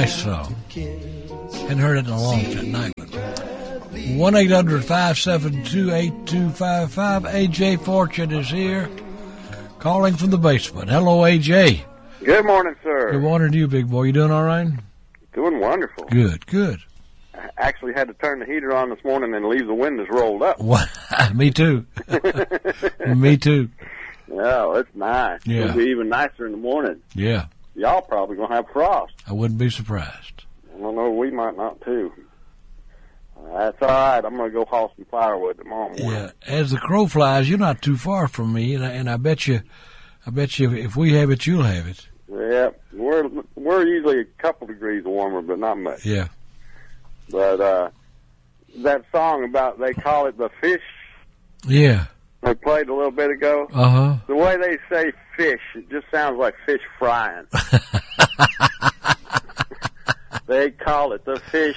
Nice song. Hadn't heard it in a long time. 1-800-572-8255. A.J. Fortune is here, calling from the basement. Hello, A.J. Good morning, sir. Good morning to you, big boy. You doing all right? Doing wonderful. Good, good. I actually had to turn the heater on this morning and leave the windows rolled up. Me too. Me too. Yeah, it's nice. Yeah. It'll be even nicer in the morning. Yeah. Y'all probably going to have frost. I wouldn't be surprised. I don't know, we might not, too. That's all right. I'm going to go haul some firewood tomorrow morning. Yeah. As the crow flies, you're not too far from me, and I bet you if we have it, you'll have it. Yeah, we're usually a couple degrees warmer, but not much. Yeah. But that song about, they call it the fish. Yeah. I played a little bit ago. Uh-huh. The way they say fish, it just sounds like fish frying. They call it the fish.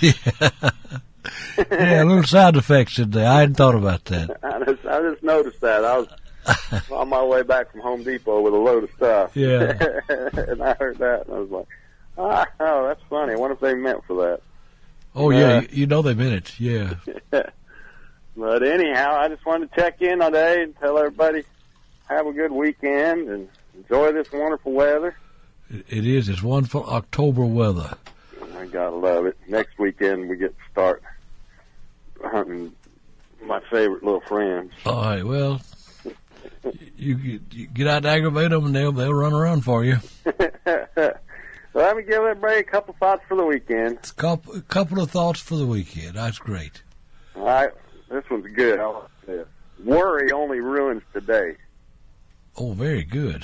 Yeah, little sound effects in there. I hadn't thought about that. I just noticed that. I was on my way back from Home Depot with a load of stuff. Yeah. And I heard that, and I was like, oh, that's funny. I wonder if they meant for that. Oh, yeah, you know they meant it, yeah. But anyhow, I just wanted to check in today and tell everybody have a good weekend and enjoy this wonderful weather. It is. It's wonderful October weather. I gotta love it. Next weekend we get to start hunting my favorite little friends. All right, well, you get out and aggravate them, and they'll run around for you. So let me give everybody a couple thoughts for the weekend. A couple of thoughts for the weekend. That's great. All right, this one's good. I like this. Worry only ruins today. Oh, very good.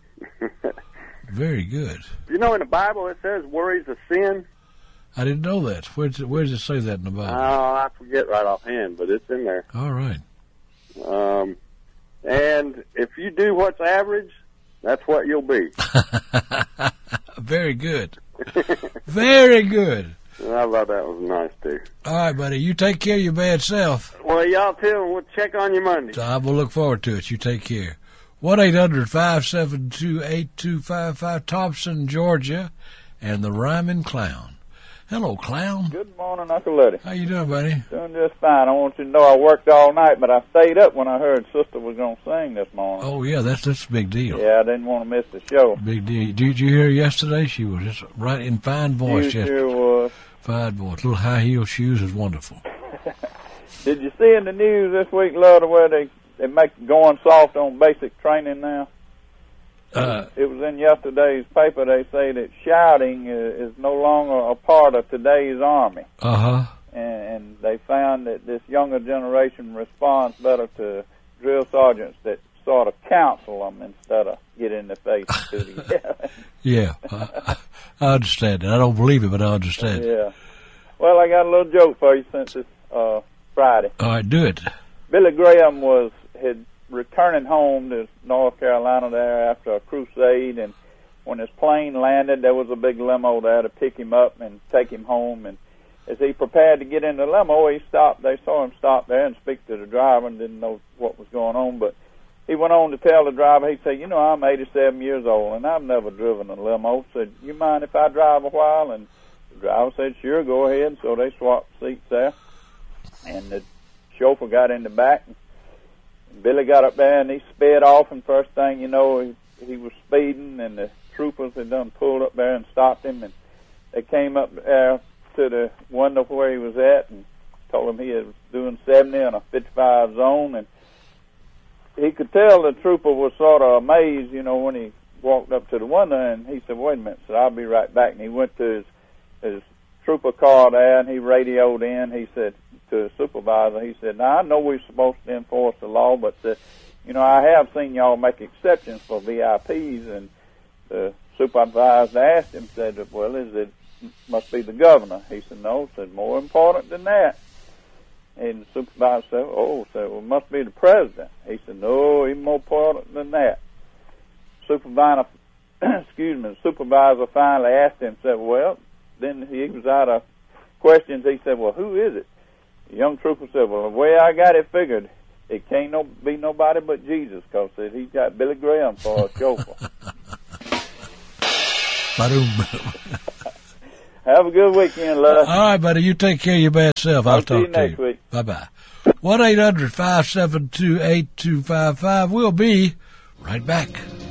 Very good. You know, in the Bible it says worry's a sin. I didn't know that. Where does it say that in the Bible? Oh, I forget right offhand, but it's in there. All right. And if you do what's average, that's what you'll be. Very good. Very good. I thought that was nice, too. All right, buddy. You take care of your bad self. Well, y'all too, and we'll check on you Monday. I will look forward to it. You take care. 1-800-572-8255, Thompson, Georgia, and the Rhyming Clown. Hello, Clown. Good morning, Uncle Luddy. How you doing, buddy? Doing just fine. I want you to know I worked all night, but I stayed up when I heard Sister was going to sing this morning. Oh, yeah, that's a big deal. Yeah, I didn't want to miss the show. Big deal. Did you hear her yesterday? She was just right in fine voice You yesterday. sure was. Fine voice. Little high-heel shoes is wonderful. Did you see in the news this week, Luddy, where they make going soft on basic training now? It was in yesterday's paper. They say that shouting is no longer a part of today's Army. Uh-huh. And they found that this younger generation responds better to drill sergeants that sort of counsel them instead of get in the face to the Yeah, I understand that. I don't believe it, but I understand. Yeah. Well, I got a little joke for you since it's Friday. All right, do it. Billy Graham had returning home to North Carolina there after a crusade, and when his plane landed, there was a big limo there to pick him up and take him home. And as he prepared to get in the limo, he stopped. They saw him stop there and speak to the driver and didn't know what was going on, but he went on to tell the driver, he said, I'm 87 years old, and I've never driven a limo. Said, you mind if I drive a while? And the driver said, sure, go ahead. So they swapped seats there, and the chauffeur got in the back. And Billy got up there, and he sped off, and first thing you know, he was speeding, and the troopers had done pulled up there and stopped him, and they came up there to the window where he was at and told him he was doing 70 in a 55 zone, and he could tell the trooper was sort of amazed, when he walked up to the window, and he said, wait a minute, so I'll be right back. And he went to his trooper car there, and he radioed in. He said to the supervisor, he said, now, I know we're supposed to enforce the law, but, I have seen y'all make exceptions for VIPs. And the supervisor asked him, said, well, must be the governor. He said, no. Said, more important than that. And the supervisor said, well, it must be the president. He said, no, even more important than that. The supervisor finally asked him, said, well, then he was out of questions. He said, well, who is it? The young trooper said, well, the way I got it figured, it can't be nobody but Jesus, because he's got Billy Graham for a chauffeur. Have a good weekend, Les. All right, buddy. You take care of your bad self. I'll I'll see talk you to next you. week. Bye-bye. 1-800-572-8255. We'll be right back.